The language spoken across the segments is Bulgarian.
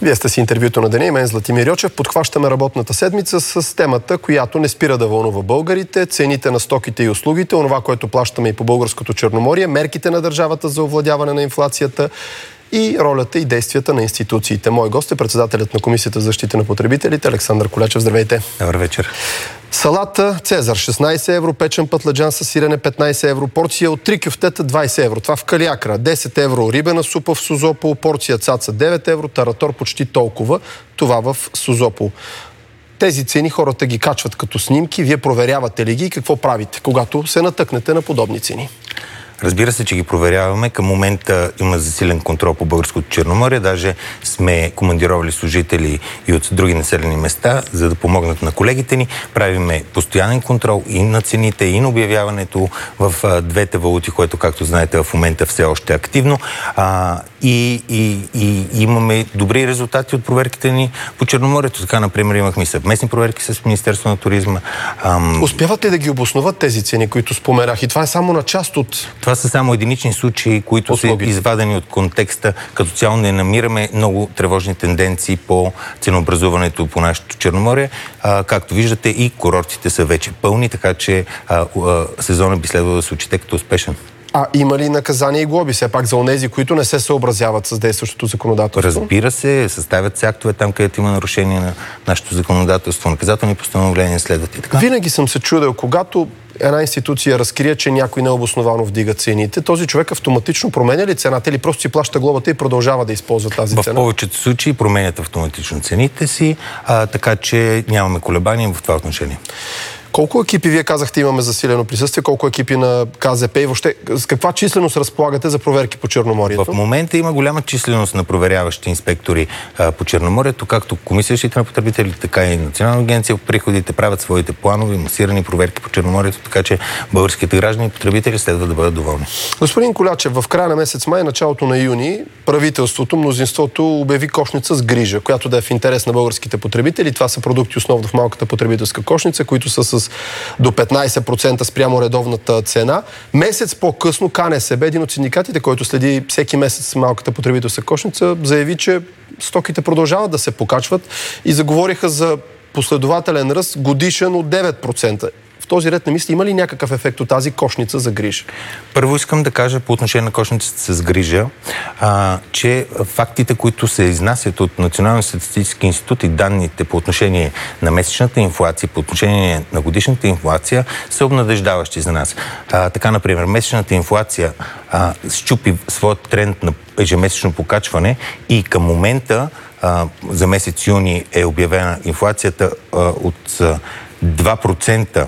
Вие сте си интервюто на деня и мен Златимир Йочев. Подхващаме работната седмица с темата, която не спира да вълнува българите, цените на стоките и услугите, онова, което плащаме и по българското Черноморие, мерките на държавата за овладяване на инфлацията и ролята и действията на институциите. Мой гост е председателят на Комисията за защита на потребителите Александър Колячев. Здравейте! Добър вечер! Салата Цезар 16 евро, печен пътладжан с сирене 15 евро, порция от 3 кюфтета 20 евро. Това в Калиакра. 10 евро рибена супа в Созопол, порция цаца 9 евро, таратор почти толкова. Това в Созопол. Тези цени хората ги качват като снимки. Вие проверявате ли ги и какво правите, когато се натъкнете на подобни цени? Разбира се, че ги проверяваме. Към момента има засилен контрол по българското Черноморие. Даже сме командировали служители и от други населени места, за да помогнат на колегите ни. Правиме постоянен контрол и на цените, и на обявяването в двете валути, което, както знаете, в момента все още е активно. И имаме добри резултати от проверките ни по Черноморието. Така, например, имахме и съвместни проверки с Министерството на туризма. Успяват ли да ги обосноват тези цени, които споменах? И това е само на част от... Това са само единични случаи, които са извадени от контекста. Като цяло не намираме много тревожни тенденции по ценообразуването по нашето Черноморие. Както виждате, и курортите са вече пълни, така че сезонът би следвало да се отчете като успешен. Има ли наказания и глоби все пак за онези, които не се съобразяват с действащото законодателство? Разбира се, съставят се актове там, където има нарушение на нашето законодателство. Наказателни постановления следват и така. Винаги съм се чудел, когато една институция разкрие, че някой необосновано вдига цените, този човек автоматично променя ли цената или просто си плаща глобата и продължава да използва тази цена? В повечето случаи променят автоматично цените си, така че нямаме колебания в това отношение. Колко екипи, вие казахте, имаме засилено присъствие, колко екипи на КЗП и въобще с каква численост разполагате за проверки по Черноморието? В момента има голяма численост на проверяващи инспектори по Черноморието, както Комисия за защита на потребителите, така и Национална агенция по приходите правят своите планови, масирани проверки по Черноморието, така че българските граждани и потребители следва да бъдат доволни. Господин Колячев, в края на месец май, началото на юни, правителството, мнозинството обяви кошница с грижа, която да е в интерес на българските потребители. Това са продукти основно в малката потребителска кошница, които са с до 15% спрямо редовната цена. Месец по-късно КНСБ, един от синдикатите, който следи всеки месец малката потребителска кошница, заяви, че стоките продължават да се покачват и заговориха за последователен ръст годишен от 9%. В този ред на мисли, има ли някакъв ефект от тази кошница за грижа? Първо искам да кажа по отношение на кошницата с грижа, че фактите, които се изнасят от Националния статистически институт и данните по отношение на месечната инфлация, по отношение на годишната инфлация, са обнадеждаващи за нас. Така, например, месечната инфлация счупи своят тренд на ежемесечно покачване и към момента за месец юни е обявена инфлацията от 2%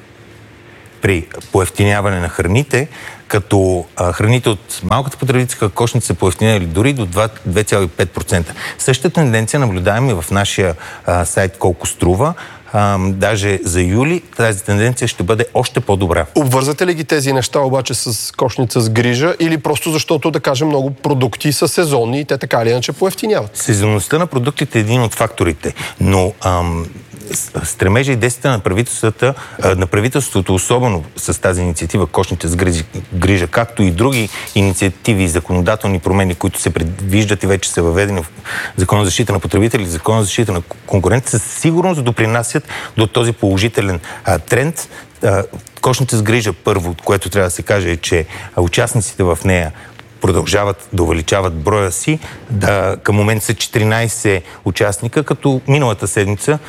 при поевтиняване на храните, като храните от малката потребителска кошница са поевтинели дори до 2,5%. Същата тенденция наблюдаваме в нашия сайт колко струва. Даже за юли тази тенденция ще бъде още по-добра. Обвързвате ли ги тези неща обаче с кошница с грижа или просто защото, да кажем, много продукти са сезонни и те така или иначе поевтиняват? Сезонността на продуктите е един от факторите, но стремежа и действията на правителството, особено с тази инициатива кошница с грижа, както и други инициативи и законодателни промени, които се предвиждат и вече са въведени в Закона за защита на потребители, Закона за защита на конкуренция, със сигурност допринасят до този положителен тренд. Кошница с грижа, първо, което трябва да се каже, е, че участниците в нея продължават да увеличават броя си. Към момента са 14 участника, като миналата седмица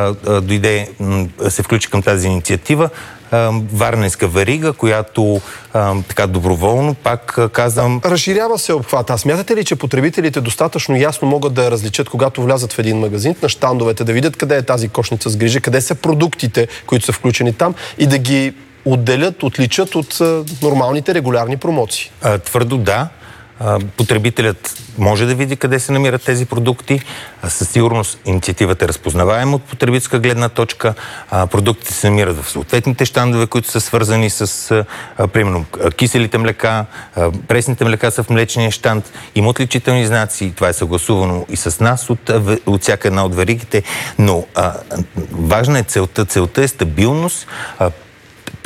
се включи към тази инициатива Варненска верига, която така доброволно, пак казвам... Разширява се обхвата. Смятате ли, че потребителите достатъчно ясно могат да различат, когато влязат в един магазин, на щандовете, да видят къде е тази кошница с грижа, къде са продуктите, които са включени там и да ги отделят, отличат от нормалните регулярни промоции? Твърдо да. Потребителят може да види къде се намират тези продукти. Със сигурност инициативата е разпознаваема от потребителска гледна точка. Продуктите се намират в съответните щандове, които са свързани с, примерно, киселите млека, пресните млека са в млечния щанд. Има отличителни знаци. Това е съгласувано и с нас от всяка една от веригите. Но важна е целта. Целта е стабилност,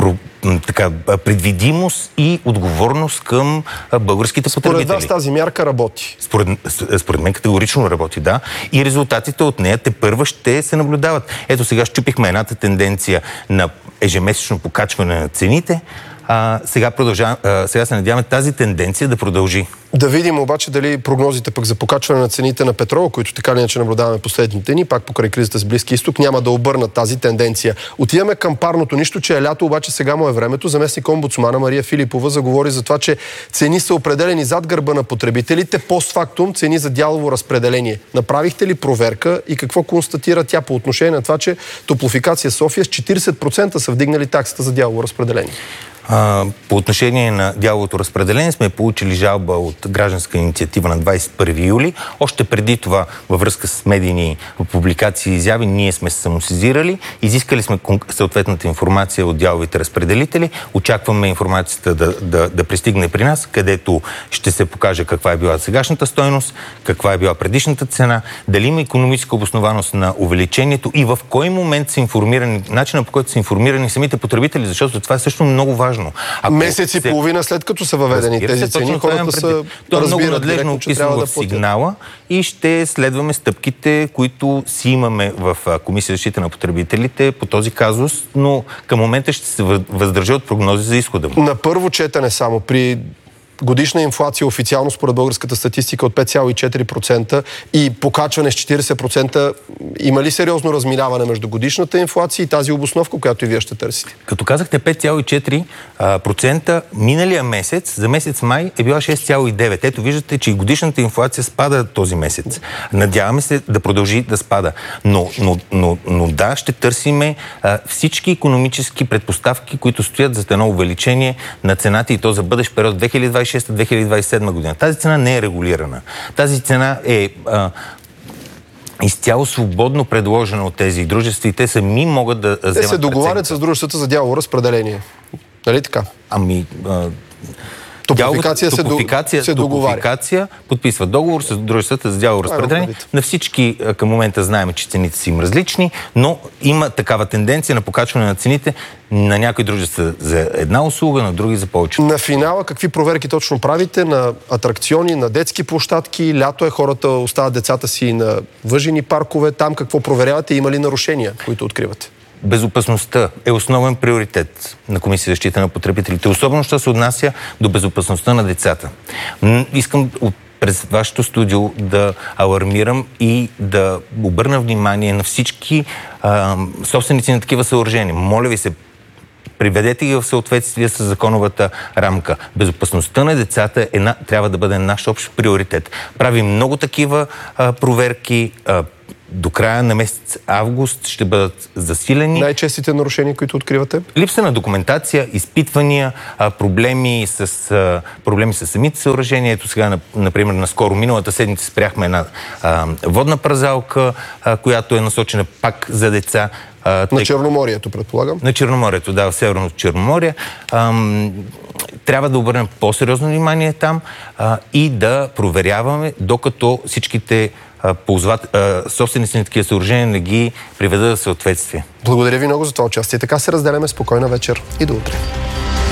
предвидимост и отговорност към българските потребители. Според вас тази мярка работи? Според мен категорично работи, да. И резултатите от нея тепърва ще се наблюдават. Ето сега счупихме едната тенденция на ежемесечно покачване на цените. Сега се надяваме тази тенденция да продължи. Да видим обаче дали прогнозите пък за покачване на цените на петрола, които така или иначе наблюдаваме последните дни, пак покрай кризата с Близки изток, няма да обърнат тази тенденция. Отиваме към парното, нищо, че е лято, обаче сега му е времето. Заместник омбудсмана Мария Филипова заговори за това, че цени са определени зад гърба на потребителите, постфактум цени за дялово разпределение. Направихте ли проверка и какво констатира тя по отношение на това, че Топлофикация София с 40% са вдигнали таксата за дялово разпределение? По отношение на дяловото разпределение сме получили жалба от гражданска инициатива на 21 юли. Още преди това, във връзка с медийни публикации и изяви, ние сме се самосезирали. Изискали сме съответната информация от дяловите разпределители. Очакваме информацията да пристигне при нас, където ще се покаже каква е била сегашната стойност, каква е била предишната цена, дали има икономическа обоснованост на увеличението и в кой момент са информирани, начина по който са информирани самите потребители, защото това е също много важно. Месец и половина след като са въведени тези цени, хората са разбират директно, че трябва да платят. Сигнала и ще следваме стъпките, които си имаме в Комисия за защита на потребителите по този казус, но към момента ще се въздържа от прогнози за изхода му. На първо четене само при годишна инфлация официално според българската статистика от 5,4% и покачване с 40%, има ли сериозно разминаване между годишната инфлация и тази обосновка, която и вие ще търсите? Като казахте 5,4%, миналия месец, за месец май е била 6,9%. Ето виждате, че и годишната инфлация спада този месец. Надяваме се да продължи да спада. Но да, ще търсиме всички икономически предпоставки, които стоят за едно увеличение на цената и то за бъдещ период 2026-2027 година. Тази цена не е регулирана. Тази цена е изцяло свободно предложена от тези дружества и те сами могат да вземат. Те се договарят с дружествата за дялово разпределение. Нали така? Топлофикация подписва договор с дружествата за дялово разпределение. На всички към момента знаем, че цените са им различни, но има такава тенденция на покачване на цените на някои дружества за една услуга, на други за повече. На финала какви проверки точно правите? На атракциони, на детски площадки? Лято е, хората остават децата си на въжени паркове. Там какво проверявате? Има ли нарушения, които откривате? Безопасността е основен приоритет на Комисия за защита на потребителите, особено що се отнася до безопасността на децата. Искам през вашето студио да алармирам и да обърна внимание на всички собственици на такива съоръжения. Моля ви се, приведете ги в съответствие с законовата рамка. Безопасността на децата трябва да бъде наш общ приоритет. Правим много такива проверки. До края на месец август ще бъдат засилени. Най-честите нарушения, които откривате? Липса на документация, изпитвания, проблеми с самите съоръжения. Ето сега, например, наскоро миналата седмица спряхме една водна празалка, която е насочена пак за деца. На Черноморието, предполагам? На Черноморието, да, в Северното Черноморие. Трябва да обърнем по-сериозно внимание там и да проверяваме, докато всичките собственици на такива съоръжения не ги приведат в съответствие. Благодаря ви много за това участие. Така се разделяме. Спокойна вечер и до утре.